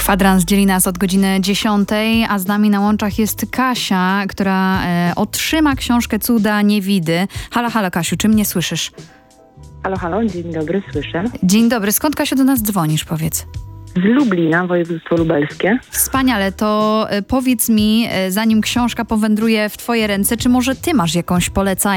Kwadrans dzieli nas od godziny 10, a z nami na łączach jest Kasia, która otrzyma książkę Cuda Niewidy. Halo, halo Kasiu, czy mnie słyszysz? Halo, halo, dzień dobry, słyszę. Dzień dobry, skąd Kasiu do nas dzwonisz, powiedz? Z Lublina, województwo lubelskie. Wspaniale, to powiedz mi, zanim książka powędruje w twoje ręce, czy może ty masz jakąś polecajkę